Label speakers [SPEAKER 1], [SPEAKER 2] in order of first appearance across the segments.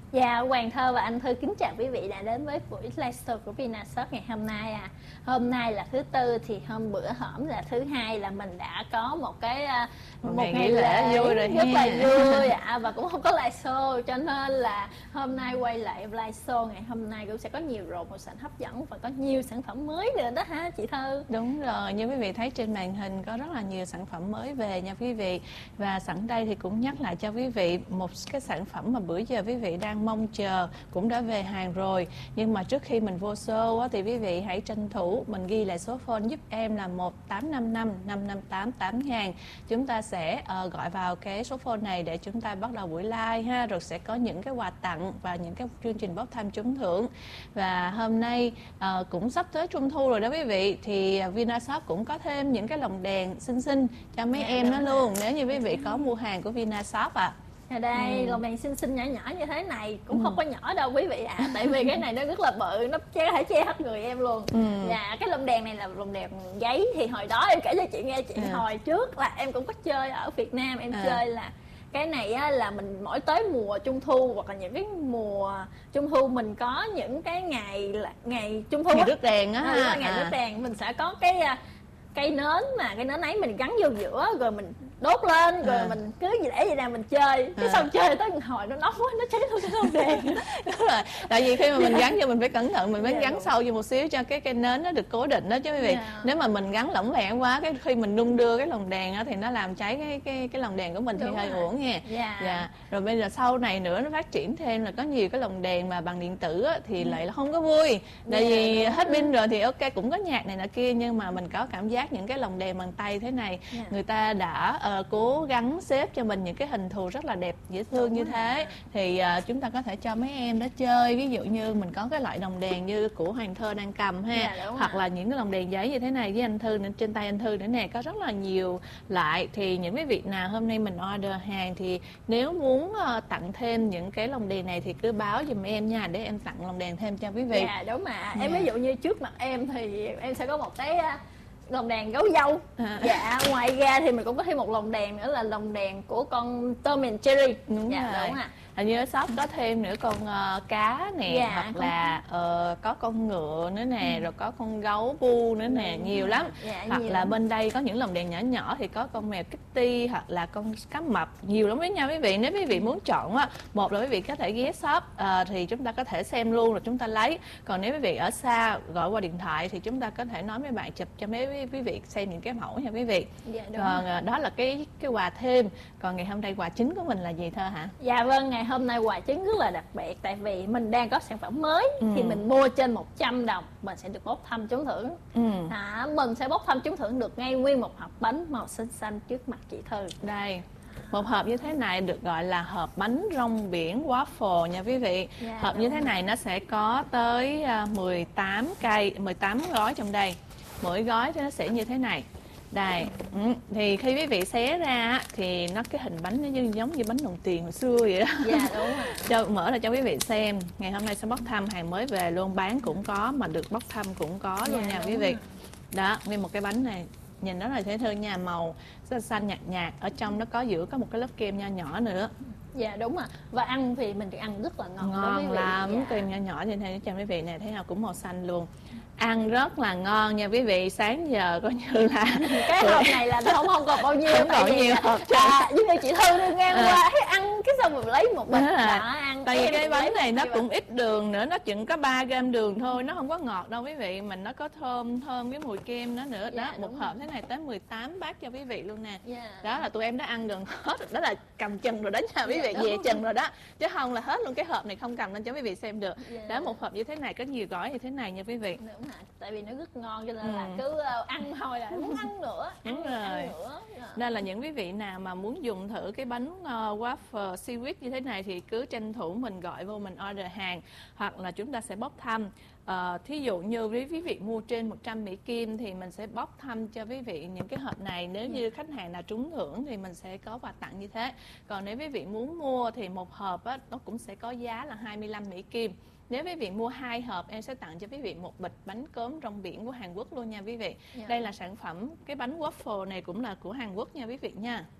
[SPEAKER 1] Dạ, Hoàng Thơ và anh Thư kính chào quý vị đã đến với buổi livestream của Vinashop ngày hôm nay. Hôm nay là thứ Tư, thì bữa hổm là thứ Hai là mình đã có một ngày lễ
[SPEAKER 2] vui rồi
[SPEAKER 1] rất là vui và cũng không có livestream, cho nên là hôm nay quay lại livestream ngày hôm nay cũng sẽ có nhiều promotion hấp dẫn và có nhiều sản phẩm mới nữa đó ha chị Thư.
[SPEAKER 2] Đúng rồi, như quý vị thấy trên màn hình có rất là nhiều sản phẩm mới về nha quý vị. Và sẵn đây thì cũng nhắc lại cho quý vị một cái sản phẩm mà bữa giờ quý vị đang mong chờ cũng đã về hàng rồi. Nhưng mà trước khi mình vô show thì quý vị hãy tranh thủ mình ghi lại số phone giúp em là 1855 558 8000. Chúng ta sẽ gọi vào cái số phone này để chúng ta bắt đầu buổi live ha, rồi sẽ có những cái quà tặng và những cái chương trình bốc thăm trúng thưởng. Và hôm nay cũng sắp tới Trung thu rồi đó quý vị, thì Vinashop cũng có thêm những cái lồng đèn xinh xinh cho mấy em đó luôn, nếu như quý vị có mua hàng của Vinashop ạ.
[SPEAKER 1] Ở đây lồng đèn xinh xinh nhỏ nhỏ như thế này cũng không có nhỏ đâu quý vị ạ, tại vì cái này nó rất là bự, nó có thể che hết người em luôn. Và cái lồng đèn này là lồng đèn giấy, thì hồi đó em kể cho chị nghe, chị hồi trước là em cũng có chơi ở Việt Nam, em chơi là cái này á, là mình mỗi tới mùa Trung thu hoặc là những cái mùa Trung thu mình có những cái ngày Trung thu
[SPEAKER 2] ngày rước đèn á,
[SPEAKER 1] ngày rước đèn mình sẽ có cái cây nến, mà cái nến ấy mình gắn vô giữa rồi mình đốt lên, rồi mình cứ gì để vậy nè mình chơi, cái xong chơi tới hồi nó nóng quá nó cháy luôn cái lồng đèn.
[SPEAKER 2] Đúng rồi, tại vì khi mà mình gắn vô mình phải cẩn thận, mình phải gắn sâu vô một xíu cho cái cây nến nó được cố định đó chứ quý vị. Nếu mà mình gắn lỏng lẻo quá, cái khi mình đung đưa cái lồng đèn á thì nó làm cháy cái lồng đèn của mình thì hơi uổng nha. Rồi bây giờ sau này nữa nó phát triển thêm là có nhiều cái lồng đèn mà bằng điện tử á, thì lại là không có vui, tại vì hết pin rồi thì ok cũng có nhạc này nọ kia, nhưng mà mình có cảm giác những cái lồng đèn bằng tay thế này người ta đã cố gắng xếp cho mình những cái hình thù rất là đẹp dễ thương như thế, thì chúng ta có thể cho mấy em đó chơi. Ví dụ như mình có cái loại lồng đèn như của Hoàng Thơ đang cầm ha, hoặc là những cái lồng đèn giấy như thế này với anh Thư nên trên tay anh Thư nữa nè, có rất là nhiều loại. Thì những cái việc nào hôm nay mình order hàng thì nếu muốn tặng thêm những cái lồng đèn này thì cứ báo giùm em nha, để em tặng lồng đèn thêm cho quý vị.
[SPEAKER 1] Dạ đúng mà em ví dụ như trước mặt em thì em sẽ có một cái lồng đèn gấu dâu. Dạ, ngoài ra thì mình cũng có thêm một lồng đèn nữa là lồng đèn của con Tom and Jerry.
[SPEAKER 2] Đúng rồi.
[SPEAKER 1] Đúng à.
[SPEAKER 2] Hình như ở shop có thêm nữa con cá nè, hoặc là có con ngựa nữa nè, rồi có con gấu bu nữa nè, nhiều lắm. Hoặc là bên đây có những lồng đèn nhỏ nhỏ thì có con mèo Kitty hoặc là con cá mập, nhiều lắm với nhau quý vị. Nếu quý vị muốn chọn á, một là quý vị có thể ghé shop thì chúng ta có thể xem luôn rồi chúng ta lấy. Còn nếu quý vị ở xa gọi qua điện thoại thì chúng ta có thể nói với bạn chụp cho mấy quý vị xem những cái mẫu nha quý vị. Còn đó là cái quà thêm. Còn ngày hôm nay quà chính của mình là gì Thơ hả?
[SPEAKER 1] Dạ vâng, ngày hôm nay quà chính rất là đặc biệt, tại vì mình đang có sản phẩm mới. Thì mình mua trên 100 đồng mình sẽ được bốc thăm trúng thưởng. Mình sẽ bốc thăm trúng thưởng được ngay nguyên một hộp bánh màu xanh xanh trước mặt chị Thư.
[SPEAKER 2] Đây, một hộp như thế này được gọi là hộp bánh rong biển waffle nha quý vị. Hộp như thế này nó sẽ có tới 18 gói trong đây. Mỗi gói thì nó sẽ như thế này. Đây, thì khi quý vị xé ra thì nó cái hình bánh nó giống như bánh đồng tiền hồi xưa vậy đó.
[SPEAKER 1] Dạ đúng rồi.
[SPEAKER 2] Mở ra cho quý vị xem. Ngày hôm nay sẽ bốc thăm hàng mới về luôn, bán cũng có mà được bốc thăm cũng có luôn nha quý vị. Đó, nguyên một cái bánh này nhìn rất là dễ thương nha, màu xanh xanh nhạt nhạt, ở trong nó có giữa có một cái lớp kem nho nhỏ nữa.
[SPEAKER 1] Dạ đúng rồi. Và ăn thì mình ăn rất là ngon.
[SPEAKER 2] Ngon lắm, kem nho nhỏ như thế cho quý vị này, thấy nào cũng màu xanh luôn. Ăn rất là ngon nha quý vị. Sáng giờ coi như là
[SPEAKER 1] cái hộp này là không còn bao nhiêu,
[SPEAKER 2] không còn nhiều hộp
[SPEAKER 1] như chị Thư đi ngang qua thấy ăn cái xong rồi lấy một bịch ăn.
[SPEAKER 2] Tại vì cái bánh này nó cũng ít đường nữa, nó chỉ có 3 gram đường thôi, nó không có ngọt đâu quý vị, mình nó có thơm cái mùi kem đó nữa. Đó, một hộp thế này tới 18 bát cho quý vị luôn nè. Đó là tụi em đã ăn gần hết rồi, đó là cầm chừng rồi đó nha quý vị, về chừng rồi đó, chứ không là hết luôn. Cái hộp này không cầm lên cho quý vị xem được. Đó, một hộp như thế này có nhiều gói như thế này nha quý vị.
[SPEAKER 1] Tại vì nó rất ngon cho nên là cứ ăn thôi là muốn ăn nữa.
[SPEAKER 2] Đúng rồi. Đây là những quý vị nào mà muốn dùng thử cái bánh waffle seaweed như thế này thì cứ tranh thủ mình gọi vô mình order hàng, hoặc là chúng ta sẽ bốc thăm. Thí dụ như với quý vị mua trên 100 Mỹ Kim thì mình sẽ bốc thăm cho quý vị những cái hộp này. Nếu như khách hàng nào trúng thưởng thì mình sẽ có quà tặng như thế. Còn nếu quý vị muốn mua thì một hộp á, nó cũng sẽ có giá là 25 Mỹ Kim. Nếu quý vị mua 2 hộp em sẽ tặng cho quý vị một bịch bánh cốm rong biển của Hàn Quốc luôn nha quý vị. Đây là sản phẩm, cái bánh waffle này cũng là của Hàn Quốc nha quý vị nha.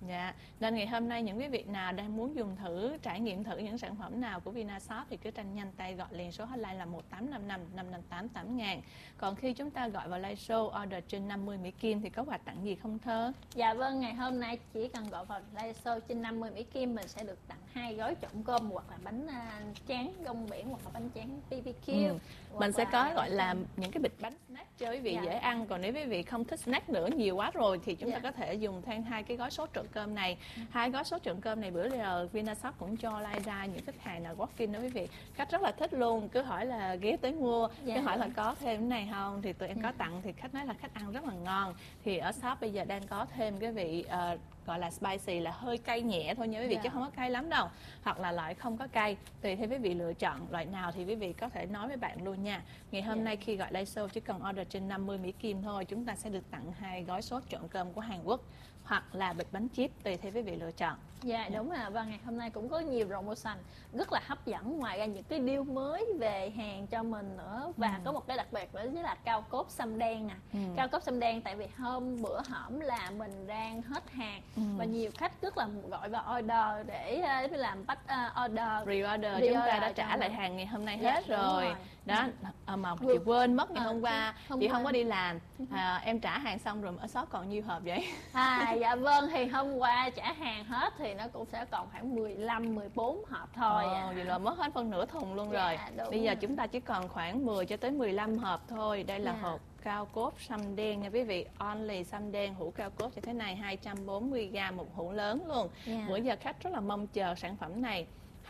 [SPEAKER 2] Dạ, nên ngày hôm nay những quý vị nào đang muốn dùng thử, trải nghiệm thử những sản phẩm nào của Vinashop thì cứ tranh nhanh tay gọi liền số hotline là 1855 558 8000. Còn khi chúng ta gọi vào live show order trên 50 Mỹ Kim thì có quà tặng gì không Thơ?
[SPEAKER 1] Dạ vâng, ngày hôm nay chỉ cần gọi vào live show trên 50 Mỹ Kim mình sẽ được tặng 2 gói trộn cơm hoặc là bánh tráng rong biển hoặc là bánh tráng BBQ.
[SPEAKER 2] Mình sẽ có gọi là những cái bịch bánh snack cho quý vị dễ ăn. Còn nếu quý vị không thích snack nữa nhiều quá rồi thì chúng ta có thể dùng thêm 2 cái gói sốt trộn cơm này. 2 gói sốt trộn cơm này bữa giờ Vinashop cũng cho like ra những khách hàng nào walk-in đó quý vị. Khách rất là thích luôn, cứ hỏi là ghé tới mua, cứ hỏi là có thêm cái này không thì tụi em có tặng, thì khách nói là khách ăn rất là ngon. Thì ở shop bây giờ đang có thêm cái vị gọi là spicy là hơi cay nhẹ thôi nha quý vị, chứ không có cay lắm đâu, hoặc là loại không có cay, tùy theo quý vị lựa chọn loại nào thì quý vị có thể nói với bạn luôn nha. Ngày hôm nay khi gọi live show chỉ cần order trên 50 Mỹ Kim thôi, chúng ta sẽ được tặng 2 gói sốt trộn cơm của Hàn Quốc hoặc là bịch bánh chip, tùy theo quý vị lựa chọn.
[SPEAKER 1] Dạ đúng rồi, và ngày hôm nay cũng có nhiều promotion rất là hấp dẫn, ngoài ra những cái deal mới về hàng cho mình nữa. Và có một cái đặc biệt nữa chính là cao cốt sâm đen nè. Cao cốt sâm đen tại vì bữa hổm là mình đang hết hàng và nhiều khách rất là gọi vào order để làm bắt order,
[SPEAKER 2] Pre-order, chúng ta đã trả lại hàng ngày hôm nay hết rồi. Đó, mà chị quên mất ngày hôm qua chị không có đi làm, em trả hàng xong rồi ở shop còn nhiêu hộp vậy?
[SPEAKER 1] Dạ vâng, thì hôm qua trả hàng hết thì nó cũng sẽ còn khoảng 15-14 hộp thôi.
[SPEAKER 2] Vậy là mất hết phân nửa thùng luôn rồi. Bây giờ chúng ta chỉ còn khoảng 10 cho tới 15 hộp thôi. Đây là hộp cao cốt sâm đen nha quý vị, only sâm đen hũ cao cốt như thế này, 240g một hũ lớn luôn. Bữa giờ khách rất là mong chờ sản phẩm này.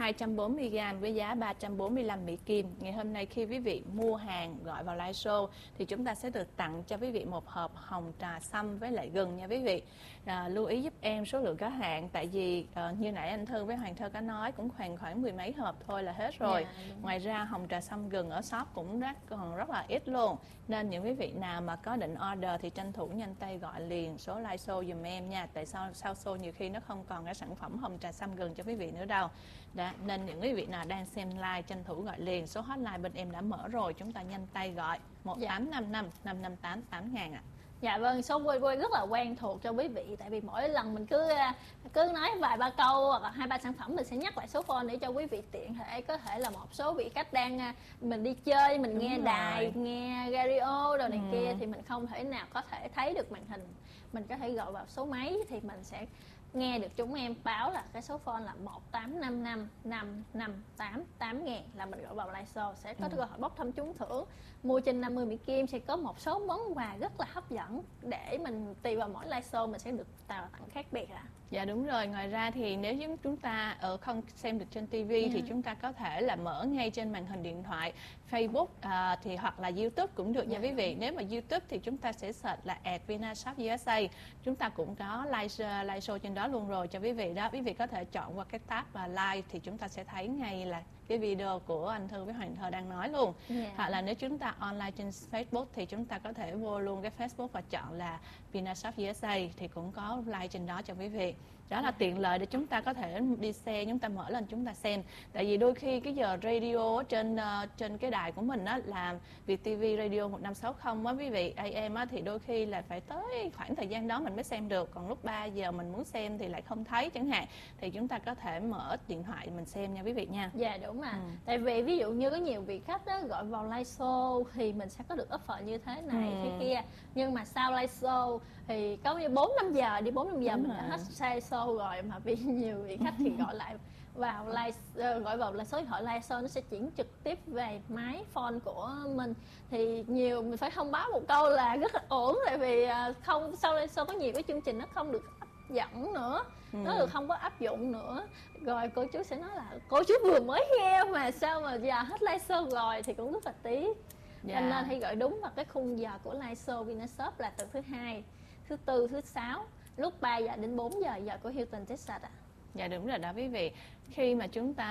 [SPEAKER 2] 240g với giá 345 Mỹ Kim. Ngày hôm nay khi quý vị mua hàng gọi vào live show thì chúng ta sẽ được tặng cho quý vị một hộp hồng trà sâm với lại gừng nha quý vị. Lưu ý giúp em số lượng có hạn, tại vì như nãy anh Thư với Hoàng Thơ có nói cũng khoảng 10 mấy hộp thôi là hết rồi. Ngoài ra hồng trà sâm gừng ở shop cũng còn rất là ít luôn, nên những quý vị nào mà có định order thì tranh thủ nhanh tay gọi liền số live show dùm em nha. Tại sao sau show nhiều khi nó không còn cái sản phẩm hồng trà sâm gừng cho quý vị nữa đâu. Nên những quý vị nào đang xem live tranh thủ gọi liền, số hotline bên em đã mở rồi, chúng ta nhanh tay gọi 1855 558 8000 ạ.
[SPEAKER 1] Dạ vâng, số quay rất là quen thuộc cho quý vị, tại vì mỗi lần mình cứ nói vài ba câu hoặc là 2-3 sản phẩm mình sẽ nhắc lại số phone để cho quý vị tiện thể có thể là một số vị khách đang mình đi chơi, mình nghe đài, nghe radio đồ này kia thì mình không thể nào có thể thấy được màn hình, mình có thể gọi vào số máy thì mình sẽ nghe được chúng em báo là cái số phone là 1855 558 8000 là mình gọi vào live show sẽ có cơ hội bốc thăm trúng thưởng. Mua trên 50 Mỹ Kim sẽ có một số món quà rất là hấp dẫn để mình tùy vào mỗi live show mình sẽ được tặng khác biệt ạ.
[SPEAKER 2] Dạ đúng rồi, ngoài ra thì nếu chúng ta không xem được trên TV thì chúng ta có thể là mở ngay trên màn hình điện thoại, Facebook thì hoặc là YouTube cũng được nha quý vị. Nếu mà YouTube thì chúng ta sẽ search là @Vinashop USA. Chúng ta cũng có live show trên đó luôn rồi cho quý vị đó. Quý vị có thể chọn qua cái tab và live thì chúng ta sẽ thấy ngay là cái video của anh Thư với Hoàng Thơ đang nói luôn. Hoặc là nếu chúng ta online trên Facebook thì chúng ta có thể vô luôn cái Facebook và chọn là Vinashop USA thì cũng có live trên đó cho quý vị. Đó là tiện lợi để chúng ta có thể đi xe, chúng ta mở lên chúng ta xem. Tại vì đôi khi cái giờ radio trên cái đài của mình á là VTV Radio 1560 á quý vị, AM á, thì đôi khi là phải tới khoảng thời gian đó mình mới xem được. Còn lúc 3 giờ mình muốn xem thì lại không thấy chẳng hạn, thì chúng ta có thể mở điện thoại mình xem nha quý vị nha.
[SPEAKER 1] Dạ đúng mà. Tại vì ví dụ như có nhiều vị khách đó, gọi vào live show thì mình sẽ có được offer như thế này thế kia, nhưng mà sau live show thì có như 4-5 giờ đi 4-5 giờ mình đã hết show rồi, mà vì nhiều vị khách thì gọi lại vào gọi vào là số điện thoại live show nó sẽ chuyển trực tiếp về máy phone của mình, thì nhiều mình phải thông báo một câu là rất là ổn, tại vì không sau live show có nhiều cái chương trình nó không được dẫn nữa, nó không có áp dụng nữa, rồi cô chú sẽ nói là cô chú vừa mới nghe mà sao mà giờ hết live show rồi, thì cũng rất là tiếc. Nên hãy gọi đúng vào cái khung giờ của live show Vinashop là từ thứ Hai, thứ Tư, thứ Sáu lúc 3 giờ đến 4 giờ giờ của Hilton Texas ạ.
[SPEAKER 2] Dạ đúng rồi đó quý vị. Khi mà chúng ta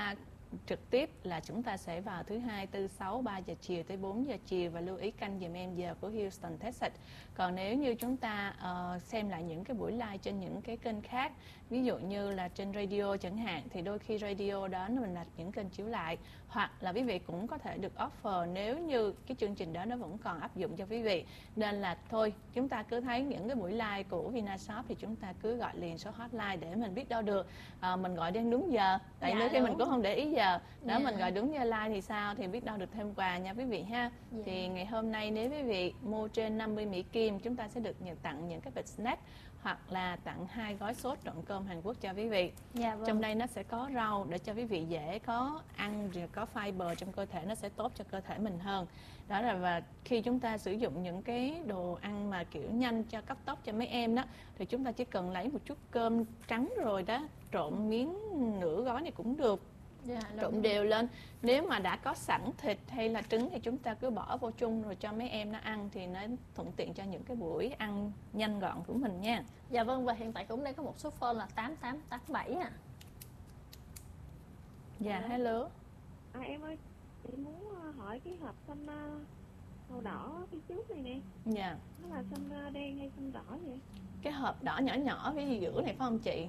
[SPEAKER 2] trực tiếp là chúng ta sẽ vào thứ Hai, Tư, Sáu, 3 giờ chiều tới 4 giờ chiều, và lưu ý canh giùm em giờ của Houston, Texas. Còn nếu như chúng ta xem lại những cái buổi live trên những cái kênh khác, ví dụ như là trên radio chẳng hạn, thì đôi khi radio đó mình đặt những kênh chiếu lại, hoặc là quý vị cũng có thể được offer nếu như cái chương trình đó nó vẫn còn áp dụng cho quý vị. Nên là thôi, chúng ta cứ thấy những cái buổi live của Vinashop thì chúng ta cứ gọi liền số hotline để mình biết đâu được mình gọi đang đúng giờ, tại đôi khi mình cũng không để ý giờ đó, mình gọi đúng giờ live thì sao, thì biết đâu được thêm quà nha quý vị ha. Thì ngày hôm nay nếu quý vị mua trên 50 Mỹ Kim, chúng ta sẽ được tặng những cái bịch snack, hoặc là tặng 2 gói sốt trộn cơm Hàn Quốc cho quý vị. Trong đây nó sẽ có rau để cho quý vị dễ có ăn, rồi có fiber trong cơ thể, nó sẽ tốt cho cơ thể mình hơn. Đó là, và khi chúng ta sử dụng những cái đồ ăn mà kiểu nhanh cho cấp tốc cho mấy em đó, thì chúng ta chỉ cần lấy một chút cơm trắng rồi đó, trộn miếng nửa gói này cũng được. Trộn đều lên. Nếu mà đã có sẵn thịt hay là trứng thì chúng ta cứ bỏ vô chung rồi cho mấy em nó ăn, thì nó thuận tiện cho những cái buổi ăn nhanh gọn của mình nha.
[SPEAKER 1] Dạ vâng, và hiện tại cũng đang có một số phone là 8887 à.
[SPEAKER 2] Dạ, hello.
[SPEAKER 3] Em ơi, chị muốn hỏi cái hộp xanh màu đỏ phía trước này nè.
[SPEAKER 2] Dạ.
[SPEAKER 3] Nó là xanh đen hay xanh đỏ vậy?
[SPEAKER 2] Cái hộp đỏ nhỏ nhỏ phía giữa này phải không chị?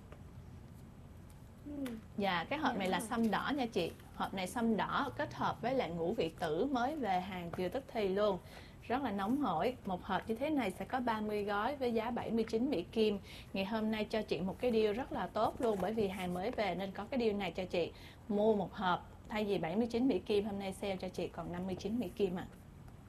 [SPEAKER 2] Dạ, cái hộp này là sâm đỏ nha chị. Hộp này sâm đỏ kết hợp với lại ngũ vị tử mới về hàng vừa tức thì luôn, rất là nóng hổi. Một hộp như thế này sẽ có 30 gói với giá 79 Mỹ Kim. Ngày hôm nay cho chị một cái deal rất là tốt luôn, bởi vì hàng mới về nên có cái deal này cho chị. Mua một hộp thay vì 79 Mỹ Kim, hôm nay sale cho chị còn 59 Mỹ Kim ạ.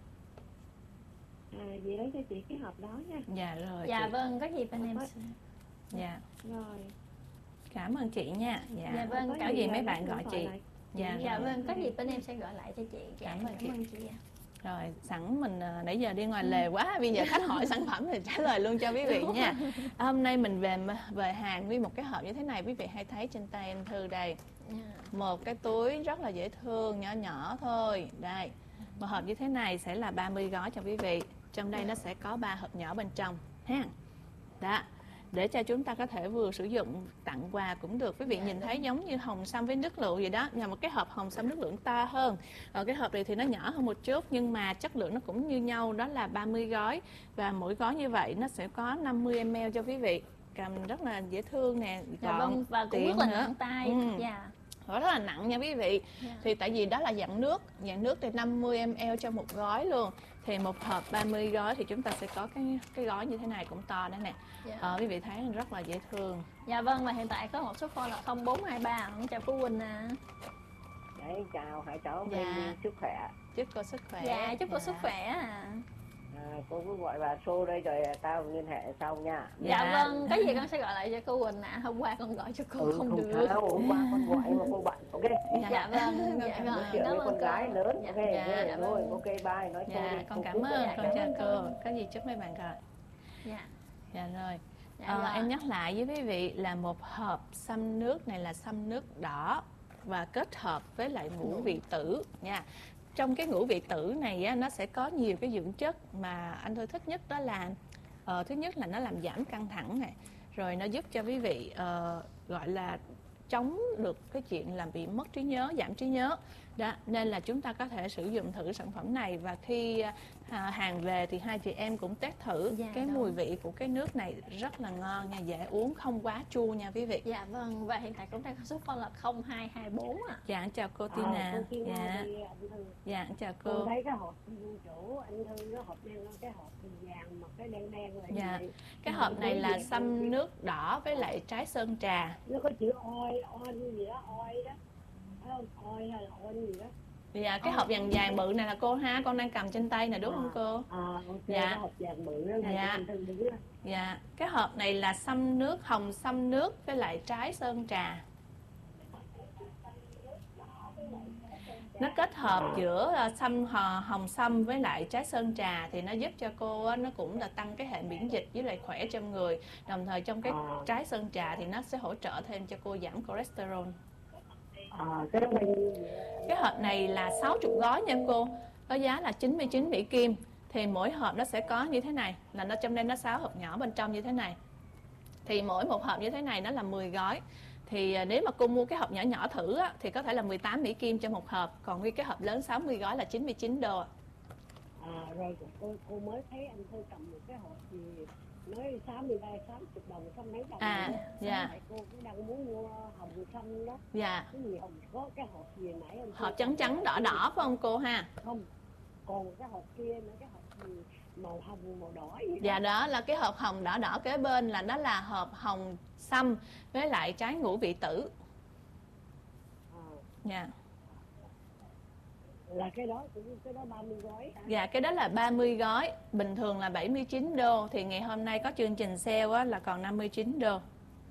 [SPEAKER 3] Vậy lấy cho chị cái hộp đó nha.
[SPEAKER 2] Dạ rồi.
[SPEAKER 1] Dạ
[SPEAKER 2] chị.
[SPEAKER 1] vâng, có gì bên em.
[SPEAKER 2] Dạ.
[SPEAKER 3] Rồi.
[SPEAKER 2] Cảm ơn chị nha.
[SPEAKER 1] Dạ vâng,
[SPEAKER 2] có gì mấy bạn gọi chị.
[SPEAKER 1] Dạ vâng, có gì bên em sẽ gọi lại cho chị.
[SPEAKER 2] Cảm ơn chị.
[SPEAKER 1] Ạ.
[SPEAKER 2] Rồi, sẵn mình nãy giờ đi ngoài lề quá, bây giờ khách hỏi sản phẩm thì trả lời luôn cho quý vị nha. Hôm nay mình về hàng nguyên một cái hộp như thế này, quý vị hay thấy trên tay anh Thư đây. Một cái túi rất là dễ thương, nhỏ nhỏ thôi. Đây, một hộp như thế này sẽ là 30 gói cho quý vị. Trong đây nó sẽ có 3 hộp nhỏ bên trong ha. Đó, để cho chúng ta có thể vừa sử dụng tặng quà cũng được. Quý vị nhìn thấy giống như hồng sâm với nước lựu vậy đó, là một cái hộp hồng sâm nước lựu to hơn. Ở cái hộp này thì nó nhỏ hơn một chút, nhưng mà chất lượng nó cũng như nhau, đó là 30 gói. Và mỗi gói như vậy nó sẽ có 50 ml cho quý vị. Cầm rất là dễ thương nè,
[SPEAKER 1] dạ vâng, và cũng rất là nặng tay. Dạ.
[SPEAKER 2] Rất là nặng nha quý vị. Thì tại vì đó là dạng nước thì 50 ml cho một gói luôn. Thì một hộp 30 gói thì chúng ta sẽ có cái gói như thế này cũng to đó nè. Quý vị thấy rất là dễ thương.
[SPEAKER 1] Dạ vâng, và hiện tại có một số phone là 0423. Con chào cô Quỳnh à.
[SPEAKER 3] Đấy, chào, hãy cháu mình sức khỏe.
[SPEAKER 2] Chúc cô sức khỏe.
[SPEAKER 1] Dạ, chúc cô sức khỏe à.
[SPEAKER 3] Cô cứ gọi bà show đây rồi tao liên hệ sau nha.
[SPEAKER 1] Dạ vâng, cái gì con sẽ gọi lại cho cô Quỳnh ạ. Hôm qua con gọi cho cô không được.
[SPEAKER 3] Hôm qua con gọi mà cô bận. Ok.
[SPEAKER 1] Dạ vâng, dạ
[SPEAKER 3] vâng. Chuyện với con gái lớn. Ok, rồi, ok bye, nói show đi.
[SPEAKER 2] Con cảm ơn, con chào cô. Có gì chúc mấy bạn gọi. Dạ rồi. Em nhắc lại với quý vị là một hộp sâm nước này là sâm nước đỏ và kết hợp với lại ngũ vị tử nha. Trong cái ngũ vị tử này á, nó sẽ có nhiều cái dưỡng chất mà anh Thư thích nhất, đó là thứ nhất là nó làm giảm căng thẳng này, rồi nó giúp cho quý vị gọi là chống được cái chuyện làm bị mất trí nhớ, giảm trí nhớ đó. Nên là chúng ta có thể sử dụng thử sản phẩm này, và khi hàng về thì hai chị em cũng test thử cái mùi vị của cái nước này rất là ngon nha, dễ uống, không quá chua nha quý vị.
[SPEAKER 1] Dạ vâng, và hiện tại cũng đang có số phone là 0224 ạ.
[SPEAKER 2] Dạ, chào cô Tina. Dạ, chào cô.
[SPEAKER 3] Con thấy cái hộp chỗ anh Thư nó hộp đen, cái hộp vàng mà cái đen đen là
[SPEAKER 2] dạ. Cái hộp này là sâm nước đỏ với lại trái sơn trà.
[SPEAKER 3] Nó có chữ oi gì đó, oi đó. Oi hay là oi gì đó.
[SPEAKER 2] Dạ, cái hộp vàng vàng bự này là cô ha, con đang cầm trên tay nè, đúng không cô?
[SPEAKER 3] Okay, dạ. Cái hộp vàng bự đó,
[SPEAKER 2] dạ. Dạ, cái hộp này là sâm nước, hồng sâm nước với lại trái sơn trà. Nó kết hợp giữa hồng sâm với lại trái sơn trà thì nó giúp cho cô nó cũng là tăng cái hệ miễn dịch với lại khỏe trong người. Đồng thời trong cái trái sơn trà thì nó sẽ hỗ trợ thêm cho cô giảm cholesterol. Cái hộp này là 60 gói nha cô, có giá là 99 Mỹ Kim. Thì mỗi hộp nó sẽ có như thế này, là nó trong đây nó 6 hộp nhỏ bên trong như thế này. Thì mỗi một hộp như thế này nó là 10 gói. Thì nếu mà cô mua cái hộp nhỏ nhỏ thử á, thì có thể là 18 Mỹ Kim cho một hộp, còn nguyên cái hộp lớn 60 gói là 99 đô.
[SPEAKER 4] Rồi cô mới thấy anh Thư cầm một cái hộp gì nói 60 đồng không mấy đồng.
[SPEAKER 2] Dạ.
[SPEAKER 4] Cô cũng đang muốn mua hồng xanh đó.
[SPEAKER 2] Dạ.
[SPEAKER 4] Cái gì hồng, có cái hộp gì nãy anh
[SPEAKER 2] hộp trắng trắng đỏ đỏ phải không cô ha?
[SPEAKER 4] Không, còn cái hộp kia nữa, cái hộp gì màu hồng màu đỏ vậy.
[SPEAKER 2] Dạ đó là cái hộp hồng đỏ đỏ kế bên là đó là hộp hồng sâm với lại trái ngũ vị tử. Dạ.
[SPEAKER 4] Là cái đó 30 gói hả?
[SPEAKER 2] Dạ cái đó là 30 gói, bình thường là 79 đô thì ngày hôm nay có chương trình sale á là còn 59 đô.
[SPEAKER 4] Ok,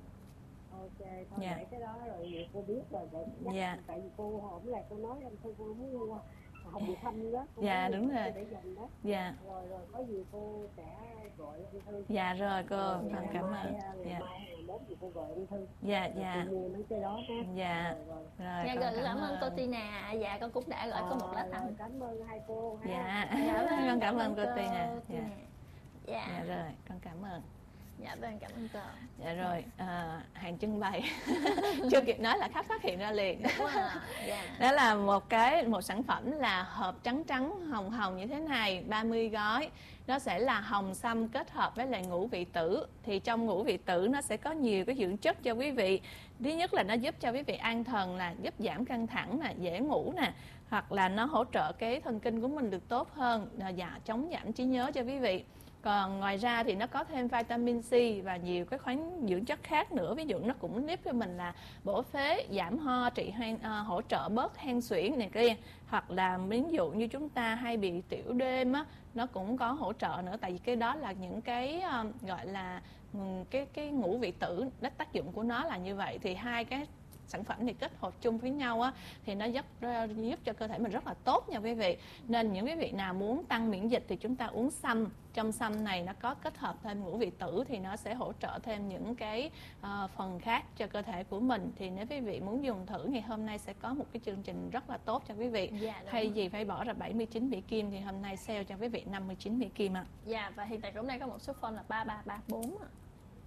[SPEAKER 4] thôi để cái đó rồi cô biết rồi. Dạ. Tại vì cô hôm nay cô nói anh Thư cô muốn mua hồng xanh đó.
[SPEAKER 2] Dạ đúng rồi.
[SPEAKER 4] Để dành đó.
[SPEAKER 2] Dạ.
[SPEAKER 4] Rồi có gì cô sẽ gọi anh Thư.
[SPEAKER 2] Dạ rồi cô, con cảm ơn. Dạ.
[SPEAKER 4] Mốt gì cô gọi anh Thư.
[SPEAKER 2] Dạ dạ.
[SPEAKER 4] Cô mua mấy cái đó ha.
[SPEAKER 2] Dạ.
[SPEAKER 1] Rồi. Dạ rồi, cảm ơn cô Tina. Dạ con cũng đã gọi cô một lá thăm.
[SPEAKER 4] Cảm ơn hai cô ha.
[SPEAKER 2] Dạ. Con cảm ơn cô Tina. Dạ.
[SPEAKER 1] Dạ
[SPEAKER 2] rồi, con cảm ơn.
[SPEAKER 1] Dạ vâng, cảm ơn cô.
[SPEAKER 2] Dạ rồi, hàng trưng bày chưa kịp nói là khách phát hiện ra liền. Đó là một sản phẩm là hộp trắng trắng hồng hồng như thế này, 30 gói. Nó sẽ là hồng sâm kết hợp với lại ngũ vị tử. Thì trong ngũ vị tử nó sẽ có nhiều cái dưỡng chất cho quý vị. Thứ nhất là nó giúp cho quý vị an thần, là giúp giảm căng thẳng nè, dễ ngủ nè, hoặc là nó hỗ trợ cái thần kinh của mình được tốt hơn, dạ, chống giảm trí nhớ cho quý vị. Còn ngoài ra thì nó có thêm vitamin C và nhiều cái khoáng dưỡng chất khác nữa. Ví dụ nó cũng giúp cho mình là bổ phế, giảm ho, hỗ trợ bớt hen suyễn này kia. Hoặc là ví dụ như chúng ta hay bị tiểu đêm á, nó cũng có hỗ trợ nữa. Tại vì cái đó là những cái gọi là cái ngũ vị tử, tác dụng của nó là như vậy. Thì hai cái sản phẩm thì kết hợp chung với nhau á, thì nó giúp cho cơ thể mình rất là tốt nha quý vị. Nên những quý vị nào muốn tăng miễn dịch thì chúng ta uống sâm. Trong sâm này nó có kết hợp thêm ngũ vị tử thì nó sẽ hỗ trợ thêm những cái phần khác cho cơ thể của mình. Thì nếu quý vị muốn dùng thử, ngày hôm nay sẽ có một cái chương trình rất là tốt cho quý vị.
[SPEAKER 1] Dạ,
[SPEAKER 2] thay vì phải bỏ ra 79 Mỹ Kim thì hôm nay sale cho quý vị 59 Mỹ Kim ạ.
[SPEAKER 1] Dạ, và hiện tại cũng đang có một số phone là 3334 ạ.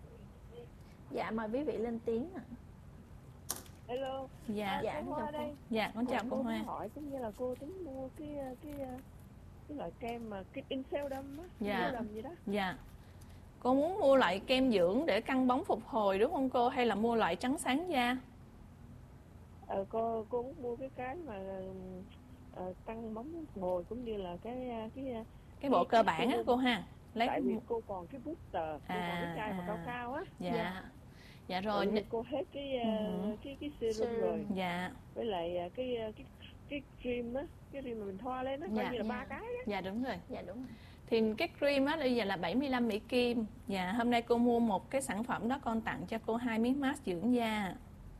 [SPEAKER 1] Dạ, mời quý vị lên tiếng ạ.
[SPEAKER 3] Hello.
[SPEAKER 2] Dạ.
[SPEAKER 1] Dạ,
[SPEAKER 3] cô Hoa đây.
[SPEAKER 2] Dạ, con chào cô Hoa.
[SPEAKER 3] Cô hỏi cũng như là cô tính mua cái loại kem mà cái Inseldum á,
[SPEAKER 2] Dạ.
[SPEAKER 3] gì đó.
[SPEAKER 2] Dạ. Cô muốn mua loại kem dưỡng để căng bóng phục hồi đúng không cô, hay là mua loại trắng sáng da?
[SPEAKER 3] Cô muốn mua cái mà tăng bóng phục hồi cũng như là
[SPEAKER 2] cái bộ cơ bản á cô ha.
[SPEAKER 3] Tại vì cô còn cái booster, cô còn cái chai mà cao cao á.
[SPEAKER 2] Dạ. Dạ rồi.
[SPEAKER 3] Cô hết cái serum rồi.
[SPEAKER 2] Dạ.
[SPEAKER 3] Với lại cái cream á, cái cream mà mình thoa lên nó coi như là 3 cái á.
[SPEAKER 2] Dạ đúng rồi.
[SPEAKER 1] Dạ đúng rồi.
[SPEAKER 2] Thì cái cream á bây giờ là 75 Mỹ Kim. Dạ, hôm nay cô mua một cái sản phẩm đó, con tặng cho cô 2 miếng mask dưỡng da.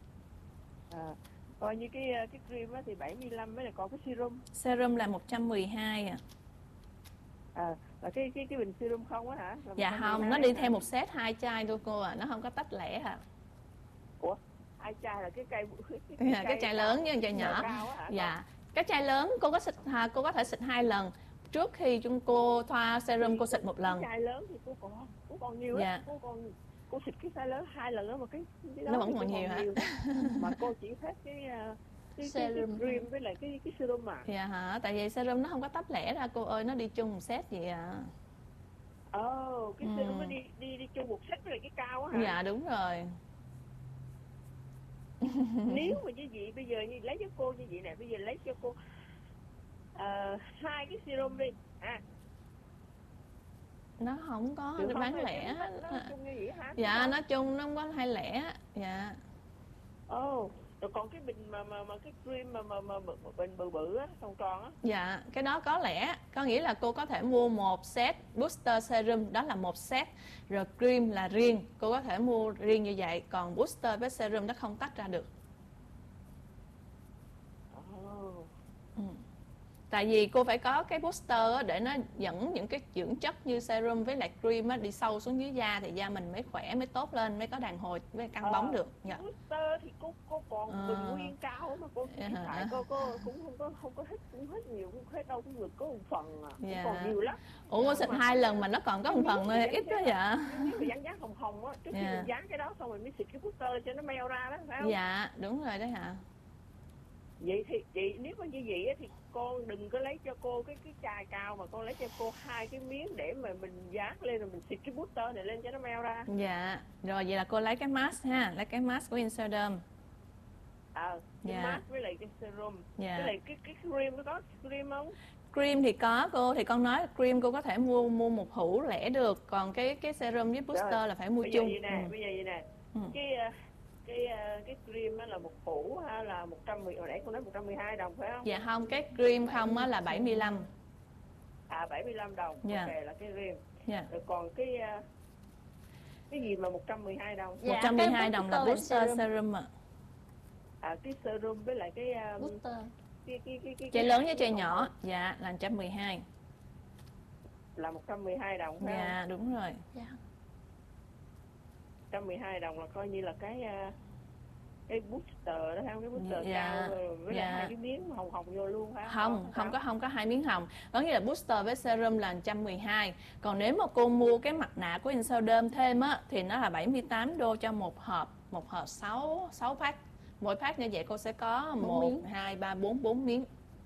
[SPEAKER 3] Coi như cái cream á thì 75, với lại còn cái serum.
[SPEAKER 2] Serum là 112 ạ.
[SPEAKER 3] Là cái bình serum không á hả?
[SPEAKER 2] Dạ không, nó đi theo một set 2 chai thôi cô ạ, nó không có tách lẻ hả?
[SPEAKER 3] Ủa, 2 chai là cái
[SPEAKER 2] chai lớn với chai nhỏ. Dạ. Cái chai lớn cô có thể xịt 2 lần. Trước khi cô thoa serum cô xịt 1 lần.
[SPEAKER 3] Cái chai lớn thì cô còn nhiều lắm. Cô xịt cái size lớn 2 lần đó mà cái đó
[SPEAKER 2] nó vẫn còn nhiều hả?
[SPEAKER 3] Mà cô chỉ hết cái serum cream với lại cái serum mà.
[SPEAKER 2] Dạ hả? Tại vì serum nó không có tách lẻ ra cô ơi, nó đi chung một set vậy à.
[SPEAKER 3] Cái serum nó đi chung một set với lại cái cao á hả?
[SPEAKER 2] Dạ đúng rồi.
[SPEAKER 3] Nếu mà như vậy bây giờ lấy cho cô như vậy nè, bây giờ lấy cho cô 2 cái serum đi.
[SPEAKER 2] Nó không có bán lẻ.
[SPEAKER 3] Nó chung như vậy hả?
[SPEAKER 2] Dạ nó chung, nó không có hay lẻ. Dạ.
[SPEAKER 3] Rồi còn cái bình mà cái cream mà bình bự á, tròn tròn á.
[SPEAKER 2] Dạ, cái đó có lẻ, có nghĩa là cô có thể mua một set booster serum, đó là một set, rồi cream là riêng, cô có thể mua riêng như vậy, còn booster với serum nó không tách ra được. Tại vì cô phải có cái booster để nó dẫn những cái dưỡng chất như serum với lại cream đi sâu xuống dưới da thì da mình mới khỏe, mới tốt lên, mới có đàn hồi, mới căng bóng được. Dạ.
[SPEAKER 3] Booster thì cô còn bình nguyên cao mà cô hiện tại cô cũng không có thích, cũng hết nhiều, cũng hết đâu, cũng ngực có một phần cũng còn nhiều lắm.
[SPEAKER 2] Ủa cô xịt 2 lần mà nó còn có một phần thôi, ít quá vậy?
[SPEAKER 3] Nếu mà dán hồng hồng á, trước khi mình dán cái đó xong rồi mới xịt cái booster cho nó meo ra đó, phải không?
[SPEAKER 2] Dạ đúng rồi đấy hả.
[SPEAKER 3] Vậy thì chị nếu mà như vậy thì con đừng có lấy cho cô cái chai cao, mà con lấy cho cô 2 cái miếng để mà mình dán lên rồi mình xịt cái booster này lên cho nó meo ra.
[SPEAKER 2] Dạ rồi, vậy là cô lấy cái mask ha, lấy cái mask của Inserderm.
[SPEAKER 3] Cái mask với lại cái serum. Với lại cái cream, có cream không?
[SPEAKER 2] Cream thì có cô, thì con nói cream cô có thể mua một hũ lẻ được, còn cái serum với booster rồi, là phải mua chung.
[SPEAKER 3] Bây giờ vậy nè. Cái cream đó là một hũ ha, là 110, hồi nãy con nói 112 đồng phải không?
[SPEAKER 2] Dạ không, cái cream không á là 75.
[SPEAKER 3] 75 đồng. Ok, là cái cream. Rồi còn cái gì mà 112 đồng?
[SPEAKER 2] 112 đồng là booster serum ạ.
[SPEAKER 3] Cái serum với lại cái
[SPEAKER 1] booster.
[SPEAKER 2] Chai lớn với chai nhỏ, dạ là 112.
[SPEAKER 3] Là 112 đồng phải không?
[SPEAKER 2] Dạ đúng rồi.
[SPEAKER 3] 112 đồng là coi như là cái booster đó, theo cái booster cao với lại 2 cái miếng hồng hồng vô luôn phải không?
[SPEAKER 2] Không có 2 miếng hồng. Có nghĩa là booster với serum là 112. Còn nếu mà cô mua cái mặt nạ của Inserderm thêm á thì nó là 78 đô cho một hộp 6 pack. Mỗi pack như vậy cô sẽ có 1 2 3 4 miếng.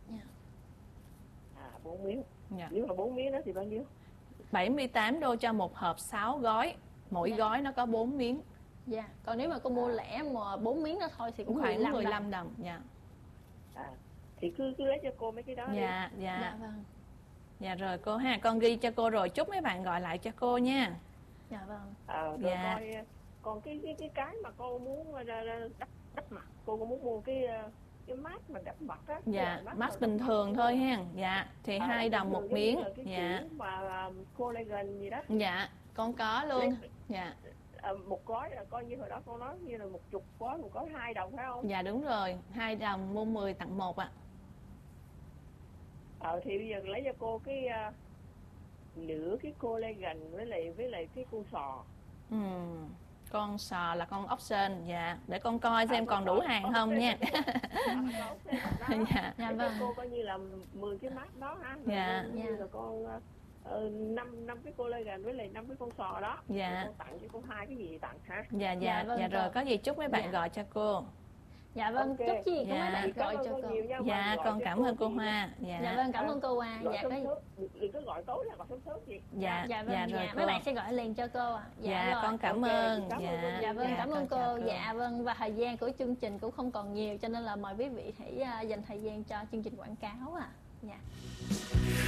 [SPEAKER 3] 4 miếng. Nếu mà 4 miếng đó thì bao nhiêu?
[SPEAKER 2] 78 đô cho một hộp 6 gói. Mỗi gói nó có 4 miếng.
[SPEAKER 1] Còn nếu mà cô mua lẻ mà 4 miếng đó thôi thì cũng
[SPEAKER 2] khoảng 15 đồng.
[SPEAKER 3] Thì cứ lấy cho cô mấy cái đó đi.
[SPEAKER 1] Vâng.
[SPEAKER 2] Dạ rồi cô ha, con ghi cho cô rồi, chúc mấy bạn gọi lại cho cô nha.
[SPEAKER 1] Vâng.
[SPEAKER 3] Rồi coi còn cái mà cô muốn đắp mặt, cô có muốn mua cái mask mà đắp mặt á?
[SPEAKER 2] Mask bình thường thôi ha. Thì 2 đồng một miếng.
[SPEAKER 3] Mà collagen gì đó.
[SPEAKER 2] Con có luôn.
[SPEAKER 3] Một gói là coi như hồi đó con nói như là 10 gói, một gói 2 đồng phải không?
[SPEAKER 2] Dạ đúng rồi, 2 đồng mua 10 tặng 1 ạ.
[SPEAKER 3] Thì bây giờ lấy cho cô cái nửa cái collagen với lại cái con sò.
[SPEAKER 2] Con sò là con option, để con coi xem còn đủ hàng không nha.
[SPEAKER 3] Vâng. Cô coi như là 10 cái mask đó ha. Như là con 5 cái collagen với lại 5 cái con sò đó. Con tặng cho cô 2 cái gì tặng ha.
[SPEAKER 2] Dạ rồi, có gì chúc mấy bạn gọi cho cô.
[SPEAKER 1] Dạ vâng, chúc gì có mấy bạn gọi cho cô.
[SPEAKER 2] Con cảm ơn cô Hoa.
[SPEAKER 1] Vâng, cảm ơn cô Hoa.
[SPEAKER 3] Đừng có gọi tối là gọi sớm gì.
[SPEAKER 1] Vâng,
[SPEAKER 2] rồi
[SPEAKER 1] mấy bạn sẽ gọi liền cho cô ạ.
[SPEAKER 2] Con cảm ơn.
[SPEAKER 1] Vâng, cảm ơn cô. Vâng, và thời gian của chương trình cũng không còn nhiều cho nên là mời quý vị hãy dành thời gian cho chương trình quảng cáo